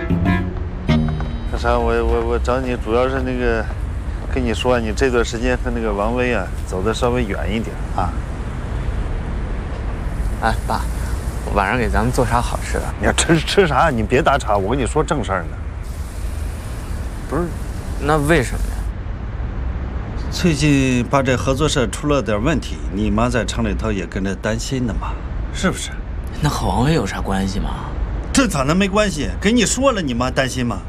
那啥，我找你主要是那个，跟你说，你这段时间和那个王威啊走的稍微远一点啊。 哎，爸，晚上给咱们做啥好吃的？ 你要吃啥？你别打岔，我跟你说正事儿呢。 不是，那为什么呀？ 最近把这合作社出了点问题，你妈在厂里头也跟着担心的嘛，是不是？ 那和王威有啥关系吗？ 这咋能没关系？跟你说了，你妈担心吗？